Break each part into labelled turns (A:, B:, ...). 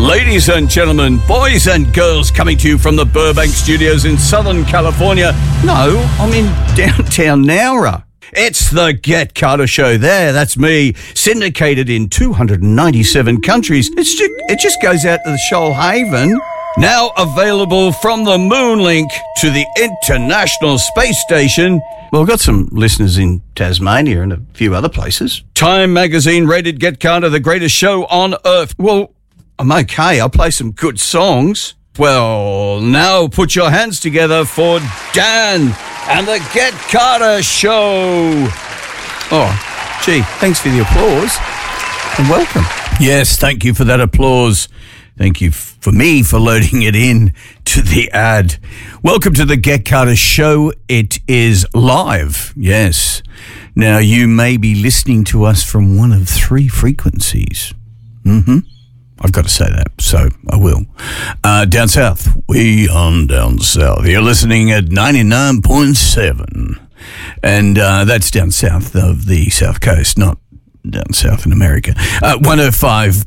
A: Ladies and gentlemen, boys and girls, coming to you from the Burbank Studios in Southern California. No, I'm in downtown Nowra. It's the Get Carter Show there. That's me, syndicated in 297 countries. It just goes out to the Shoalhaven. Now available from the Moonlink to the International Space Station. Well, we've got some listeners in Tasmania and a few other places. Time magazine rated Get Carter the greatest show on earth. Well, I'm okay. I'll play some good songs. Well, now put your hands together for Dan and the Get Carter Show. Oh, gee, thanks for the applause and welcome. Yes, thank you for that applause. Thank you for me for loading it in to the ad. Welcome to the Get Carter Show. It is live, yes. Now, you may be listening to us from one of three frequencies. I've got to say that, so I will. Down south, we on down south. You're listening at 99.7. And that's down south of the South Coast, not down south in America. 104.5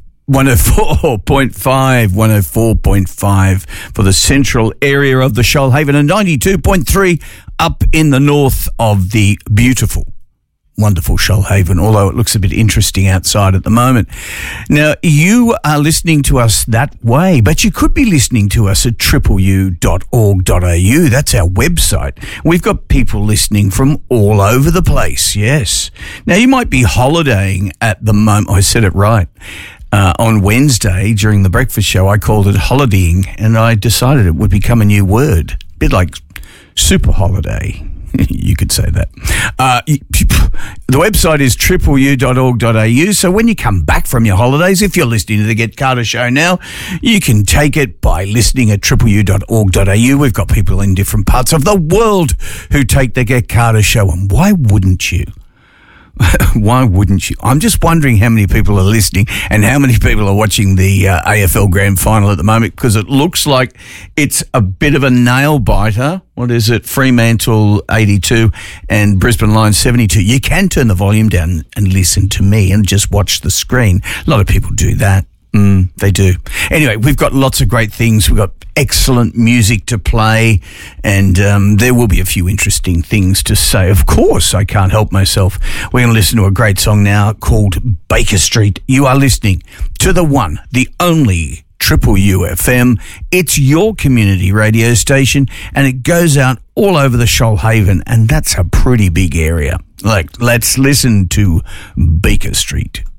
A: for the central area of the Shoalhaven, and 92.3 up in the north of the beautiful, wonderful Shoalhaven, although it looks a bit interesting outside at the moment. Now, you are listening to us that way, but you could be listening to us at tripleu.org.au. That's our website. We've got people listening from all over the place, yes. Now, you might be holidaying at the moment. I said it right. On Wednesday, during the breakfast show, I called it holidaying, and I decided it would become a new word, a bit like super holiday. You could say that. The website is tripleu.org.au, so when you come back from your holidays, if you're listening to the Get Carter Show now, you can take it by listening at tripleu.org.au. We've got people in different parts of the world who take the Get Carter Show, and why wouldn't you? Why wouldn't you? I'm just wondering how many people are listening and how many people are watching the AFL Grand Final at the moment, because it looks like it's a bit of a nail-biter. What is it? Fremantle 82 and Brisbane Lions 72. You can turn the volume down and listen to me and just watch the screen. A lot of people do that. They do. Anyway, we've got lots of great things. We've got excellent music to play, and there will be a few interesting things to say. Of course, I can't help myself. We're going to listen to a great song now called Baker Street. You are listening to the one, the only Triple UFM. It's your community radio station, and it goes out all over the Shoalhaven, and that's a pretty big area. Let's listen to Baker Street.